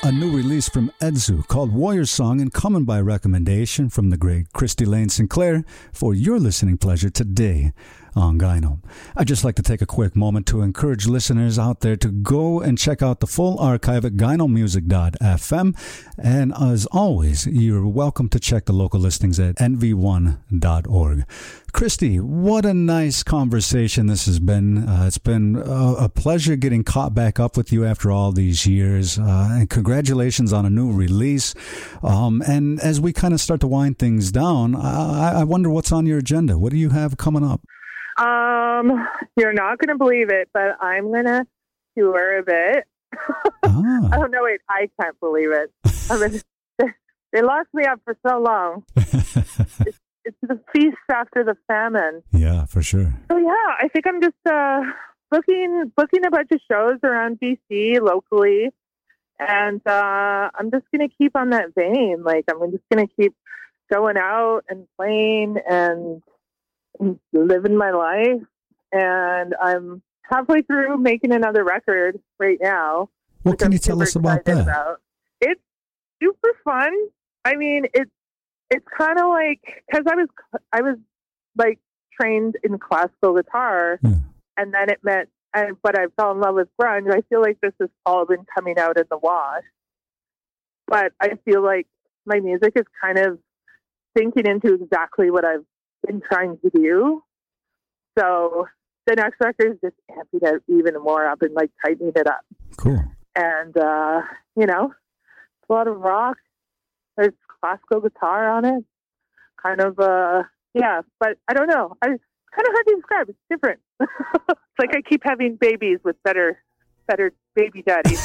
a new release from Edzu called Warrior Song and coming by recommendation from the great Christy Lane Sinclair for your listening pleasure today on Gyno. I'd just like to take a quick moment to encourage listeners out there to go and check out the full archive at gynomusic.fm. And as always, you're welcome to check the local listings at nv1.org. Christy, what a nice conversation this has been. It's been a pleasure getting caught back up with you after all these years. And congratulations on a new release. And as we kind of start to wind things down, I wonder what's on your agenda. What do you have coming up? You're not going to believe it, but I'm going to tour a bit. Oh, no, wait, I can't believe it. I mean, they locked me up for so long. It's the feast after the famine. Yeah, for sure. So yeah, I think I'm just booking a bunch of shows around BC locally, and I'm just going to keep on that vein. Like, I'm just going to keep going out and playing and living my life. And I'm halfway through making another record right now. What can you tell us about that? It's super fun. I mean, it's kind of like, because I was like trained in classical guitar, and then it meant, but I fell in love with grunge. I feel like this has all been coming out in the wash. But I feel like my music is kind of sinking into exactly what I've been trying to do. So the next record is just amping it even more up and like tightening it up. Cool. And, it's a lot of rock. There's classical guitar on it. Kind of, but I don't know. I kind of hard to describe. It's different. It's like I keep having babies with better baby daddies.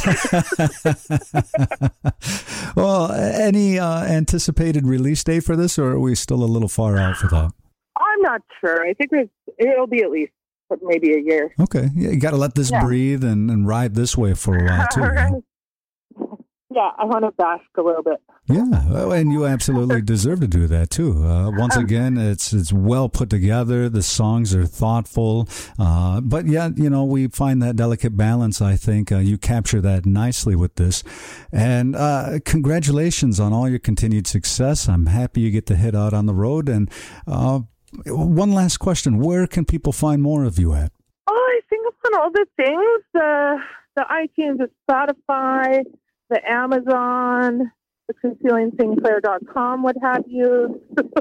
Well, any anticipated release date for this, or are we still a little far out for that? I'm not sure. I think it'll be at least maybe a year. Okay. Yeah, you got to let this breathe and ride this way for a while, too. Right. Yeah, I want to bask a little bit. Yeah, and you absolutely deserve to do that, too. Once again, it's well put together. The songs are thoughtful. But yet, we find that delicate balance, I think. You capture that nicely with this. And congratulations on all your continued success. I'm happy you get to head out on the road. And one last question. Where can people find more of you at? Oh, I think it's on all the things. The iTunes, the Spotify, the Amazon, the ChristyLaneSinclair.com, what have you.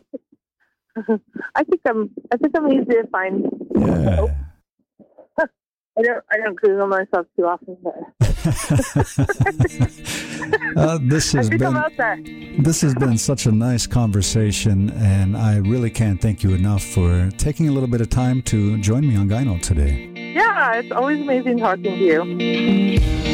I think I'm easy to find. Yeah. I don't Google myself too often, but this has been such a nice conversation, and I really can't thank you enough for taking a little bit of time to join me on Gyno today. Yeah, it's always amazing talking to you.